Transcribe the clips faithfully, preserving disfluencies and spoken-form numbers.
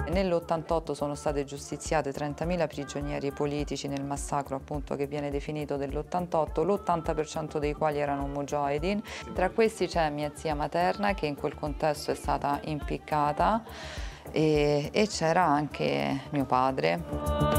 Nell'ottantotto sono state giustiziate trentamila prigionieri politici nel massacro appunto che viene definito dell'ottantotto, l'ottanta per cento dei quali erano mujahideen. Tra questi c'è mia zia materna che in quel contesto è stata impiccata e, e c'era anche mio padre.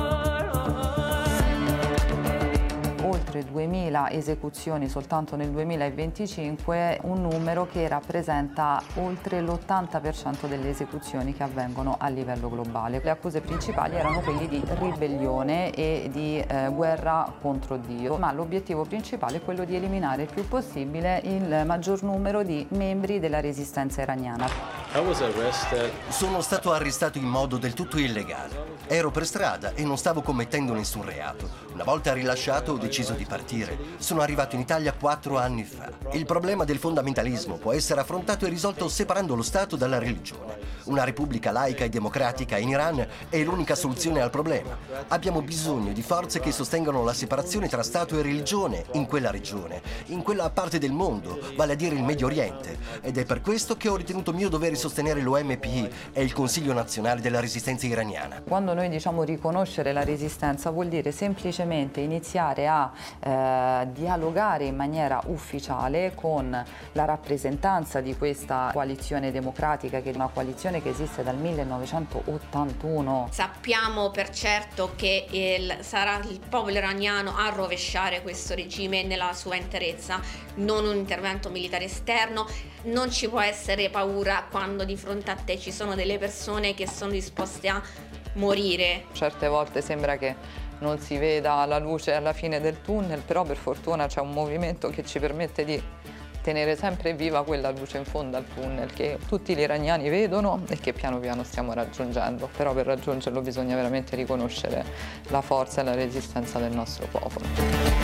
Oltre duemila esecuzioni soltanto nel duemilaventicinque, un numero che rappresenta oltre l'ottanta per cento delle esecuzioni che avvengono a livello globale. Le accuse principali erano quelle di ribellione e di eh, guerra contro Dio, ma l'obiettivo principale è quello di eliminare il più possibile il maggior numero di membri della resistenza iraniana. Sono stato arrestato in modo del tutto illegale. Ero per strada e non stavo commettendo nessun reato. Una volta rilasciato ho deciso di partire. Sono arrivato in Italia quattro anni fa. Il problema del fondamentalismo può essere affrontato e risolto separando lo Stato dalla religione. Una repubblica laica e democratica in Iran è l'unica soluzione al problema. Abbiamo bisogno di forze che sostengano la separazione tra Stato e religione in quella regione, in quella parte del mondo, vale a dire il Medio Oriente. Ed è per questo che ho ritenuto mio dovere sostenere l'O M P I e il Consiglio Nazionale della Resistenza Iraniana. Quando noi diciamo riconoscere la resistenza vuol dire semplicemente iniziare a eh, dialogare in maniera ufficiale con la rappresentanza di questa coalizione democratica, che è una coalizione che esiste dal millenovecentottantuno. Sappiamo per certo che il, sarà il popolo iraniano a rovesciare questo regime nella sua interezza, non un intervento militare esterno. Non ci può essere paura quando di fronte a te ci sono delle persone che sono disposte a morire. Certe volte sembra che non si veda la luce alla fine del tunnel, però per fortuna c'è un movimento che ci permette di tenere sempre viva quella luce in fondo al tunnel che tutti gli iraniani vedono e che piano piano stiamo raggiungendo. Però per raggiungerlo bisogna veramente riconoscere la forza e la resistenza del nostro popolo.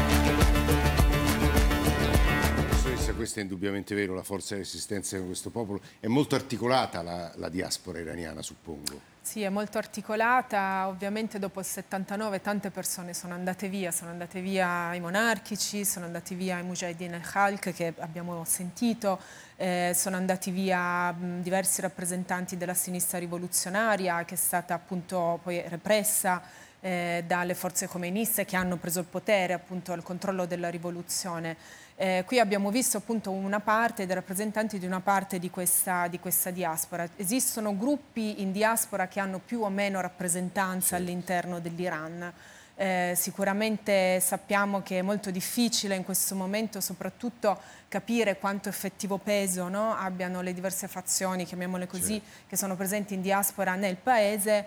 Questo è indubbiamente vero, la forza e la resistenza di questo popolo. È molto articolata la, la diaspora iraniana, suppongo. Sì, è molto articolata. Ovviamente dopo il settantanove tante persone sono andate via, sono andate via i monarchici, sono andati via i Mujahideen al-Khalq che abbiamo sentito, eh, sono andati via mh, diversi rappresentanti della sinistra rivoluzionaria che è stata appunto poi repressa eh, dalle forze khomeiniste che hanno preso il potere, appunto il controllo della rivoluzione. Eh, qui abbiamo visto appunto una parte dei rappresentanti di una parte di questa, di questa diaspora. Esistono gruppi in diaspora che hanno più o meno rappresentanza all'interno dell'Iran. Eh, sicuramente sappiamo che è molto difficile in questo momento soprattutto capire quanto effettivo peso, no, abbiano le diverse fazioni, chiamiamole così, sì, che sono presenti in diaspora nel paese.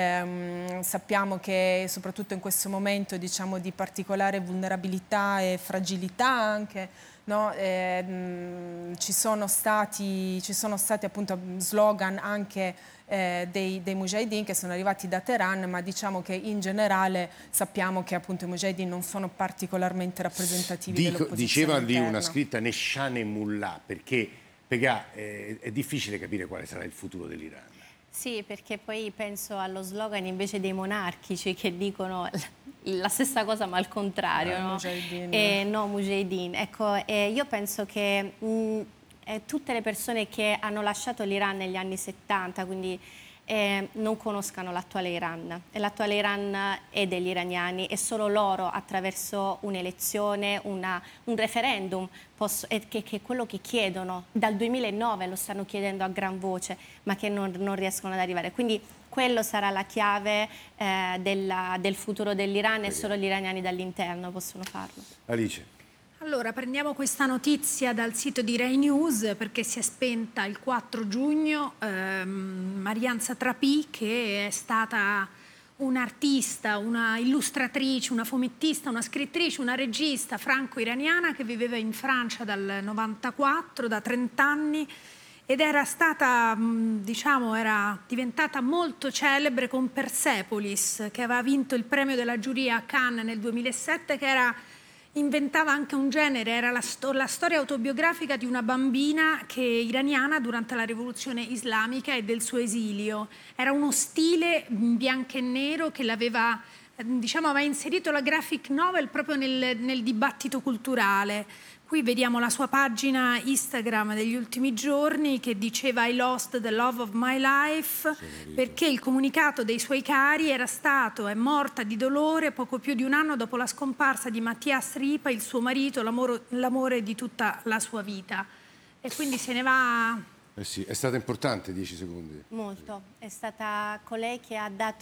Eh, sappiamo che soprattutto in questo momento, diciamo, di particolare vulnerabilità e fragilità anche, no, eh, mh, ci sono stati, ci sono stati appunto slogan anche eh, dei, dei Mujahideen che sono arrivati da Teheran, ma diciamo che in generale sappiamo che appunto i Mujahideen non sono particolarmente rappresentativi Dico, dell'opposizione diceva lì interna. una scritta Neshane Mullah, perché, perché eh, è difficile capire quale sarà il futuro dell'Iran. Sì, perché poi penso allo slogan invece dei monarchici che dicono la stessa cosa ma al contrario, eh, no? Mujahideen. Eh, no, Mujahideen. Ecco, eh, io penso che mh, eh, tutte le persone che hanno lasciato l'Iran negli anni settanta, quindi eh, non conoscano l'attuale Iran. E l'attuale Iran è degli iraniani e solo loro attraverso un'elezione, una, un referendum, posso, è che, che è quello che chiedono. Dal duemilanove lo stanno chiedendo a gran voce, ma che non, non riescono ad arrivare. Quindi quello sarà la chiave eh, della, del futuro dell'Iran e solo gli iraniani dall'interno possono farlo. Alice. Allora, prendiamo questa notizia dal sito di Rai News perché si è spenta il quattro giugno ehm, Marianne Satrapi, che è stata un'artista, una illustratrice, una fumettista, una scrittrice, una regista franco-iraniana che viveva in Francia dal novantaquattro, da trenta anni, ed era stata, diciamo, era diventata molto celebre con Persepolis, che aveva vinto il premio della giuria a Cannes nel duemilasette, che era inventava anche un genere, era la, sto- la storia autobiografica di una bambina che iraniana durante la rivoluzione islamica e del suo esilio. Era uno stile in bianco e nero che l'aveva diciamo, aveva inserito la graphic novel proprio nel, nel dibattito culturale. Qui vediamo la sua pagina Instagram degli ultimi giorni che diceva I lost the love of my life, perché il comunicato dei suoi cari era stato: è morta di dolore poco più di un anno dopo la scomparsa di Mattias Ripa, il suo marito, l'amore, l'amore di tutta la sua vita. E quindi se ne va... Eh sì, è stata importante, dieci secondi. Molto, è stata colei che ha dato